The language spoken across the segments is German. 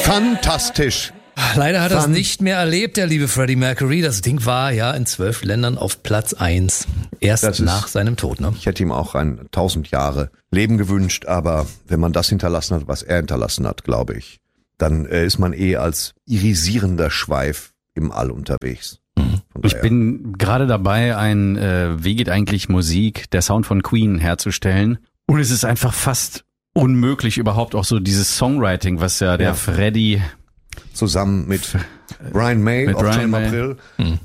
Fantastisch. Leider hat er es nicht mehr erlebt, der liebe Freddie Mercury. Das Ding war ja in 12 Ländern auf Platz 1. Erst nach seinem Tod. Ne? Ich hätte ihm auch ein 1000 Jahre Leben gewünscht, aber wenn man das hinterlassen hat, was er hinterlassen hat, glaube ich, dann ist man als irisierender Schweif im All unterwegs. Ich bin gerade dabei, wie geht eigentlich Musik, der Sound von Queen herzustellen. Und es ist einfach fast unmöglich, überhaupt auch so dieses Songwriting, was ja der Freddie zusammen mit Brian May mit auf Brian John May. April.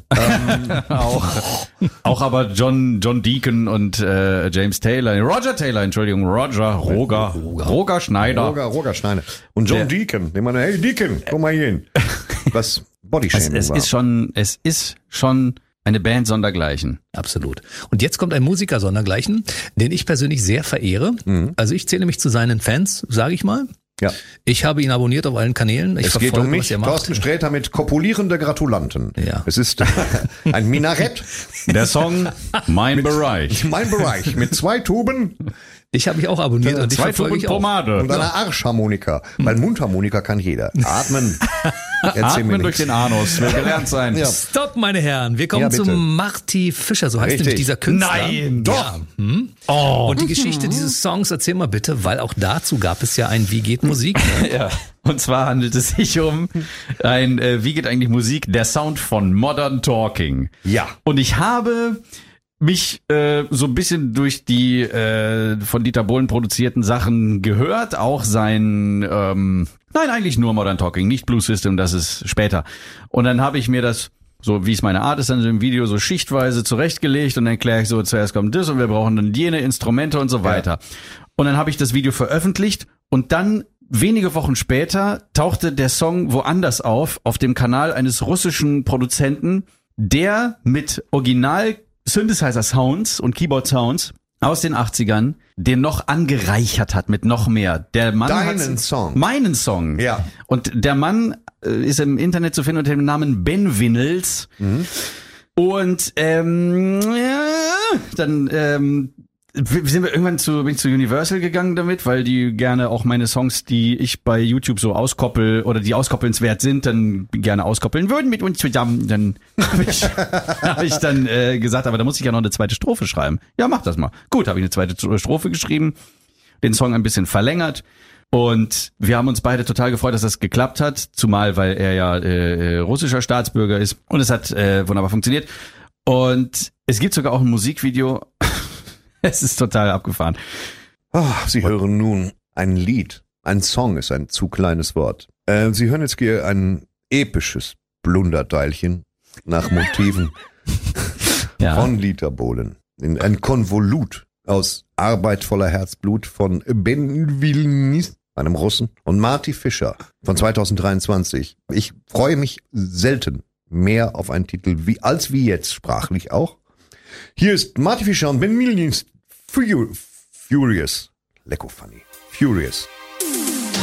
Auch aber John Deacon und James Taylor, Roger Schneider. Roger Schneider. Und John Deacon, den man, hey Deacon, komm mal hier hin. Was Bodyshaming Es ist schon eine Band sondergleichen. Absolut. Und jetzt kommt ein Musiker sondergleichen, den ich persönlich sehr verehre. Also ich zähle mich zu seinen Fans, sage ich mal. Ja. Ich habe ihn abonniert auf allen Kanälen. Es geht um mich, Thorsten Sträter mit kopulierende Gratulanten. Ja. Es ist ein Minarett. Der Song Mein Bereich. Mein Bereich mit 2 Tuben. Ich habe mich auch abonniert und ich 2 verfolge Tuben ich auch. Pomade. Und einer Arschharmonika. Weil Mundharmonika kann jeder. Atmen. Atmen durch den Anus. Will gelernt sein. Ja. Stopp, meine Herren. Wir kommen bitte. zu Marty Fischer, so heißt Richtig. nämlich dieser Künstler. Nein, doch. Ja. Und die Geschichte dieses Songs, erzähl mal bitte, weil auch dazu gab es ja ein Wie geht Musik? Ja. Und zwar handelt es sich um ein Wie geht eigentlich Musik? Der Sound von Modern Talking. Ja. Und ich habe mich so ein bisschen durch die von Dieter Bohlen produzierten Sachen gehört, auch sein nein, eigentlich nur Modern Talking, nicht Blue System, das ist später. Und dann habe ich mir das, so wie es meine Art ist, dann so im Video so schichtweise zurechtgelegt und dann erkläre ich so, zuerst kommt das und wir brauchen dann jene Instrumente und so weiter. Und dann habe ich das Video veröffentlicht und dann wenige Wochen später tauchte der Song woanders auf dem Kanal eines russischen Produzenten, der mit Original Synthesizer-Sounds und Keyboard-Sounds aus den 80ern den noch angereichert hat mit noch mehr. Der Mann meinen Song. Ja. Und der Mann ist im Internet zu finden unter dem Namen Ben Winnels. Und dann sind wir irgendwann bin ich zu Universal gegangen damit, weil die gerne auch meine Songs, die ich bei YouTube so auskoppel oder die auskoppelnswert sind, dann gerne auskoppeln würden mit uns zusammen. Dann hab ich dann gesagt, aber da muss ich ja noch eine zweite Strophe schreiben. Ja, mach das mal. Gut, habe ich eine zweite Strophe geschrieben, den Song ein bisschen verlängert und wir haben uns beide total gefreut, dass das geklappt hat, zumal weil er ja russischer Staatsbürger ist und es hat wunderbar funktioniert. Und es gibt sogar auch ein Musikvideo. Es ist total abgefahren. Sie hören nun ein Lied. Ein Song ist ein zu kleines Wort. Sie hören jetzt hier ein episches Blunderteilchen nach Motiven von Dieter Bohlen. Ein Konvolut aus Arbeit voller Herzblut von Ben Winnels, einem Russen, und Marty Fischer von 2023. Ich freue mich selten mehr auf einen Titel als jetzt, sprachlich auch. Hier ist Marty Fischer und Ben Winnels Furious. Lecko funny. Furious.